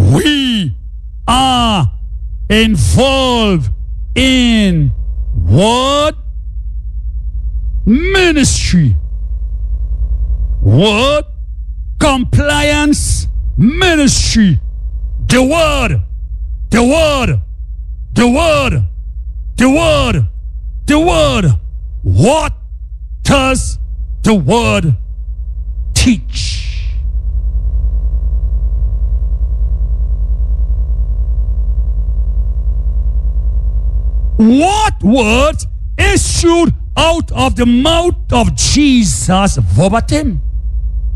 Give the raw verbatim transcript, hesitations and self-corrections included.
we are involved in word ministry, word compliance ministry. The word, the word, the word, the word, the word. What does the word teach? What words issued out of the mouth of Jesus verbatim?